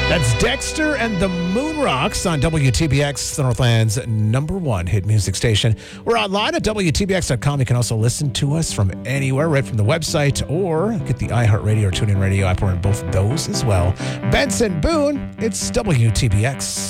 That's Dexter and the Moonrocks on WTBX, the Northland's #1 hit music station. We're online at WTBX.com. You can also listen to us from anywhere, right from the website, or get the iHeartRadio or TuneIn Radio app. We're in both of those as well. Benson Boone, it's WTBX.